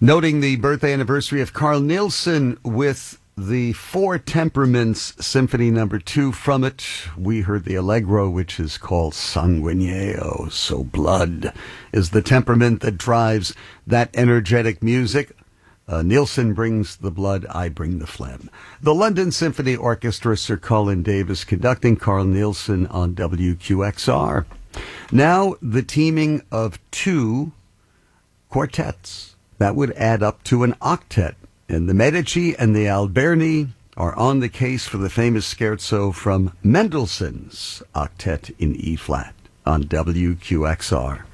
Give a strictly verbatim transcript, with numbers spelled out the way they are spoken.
Noting the birthday anniversary of Carl Nielsen with the Four Temperaments Symphony Number Two. From it, we heard the Allegro, which is called Sanguineo. So blood is the temperament that drives that energetic music. Uh, Nielsen brings the blood, I bring the phlegm. The London Symphony Orchestra, Sir Colin Davis conducting, Carl Nielsen on W Q X R. Now, the teaming of two quartets. That would add up to an octet. And the Medici and the Alberni are on the case for the famous scherzo from Mendelssohn's Octet in E-flat on W Q X R.